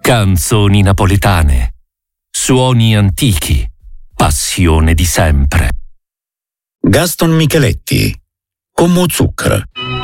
Canzoni napoletane. Suoni antichi. Passione di sempre. Gaston Micheletti. Come zucchero.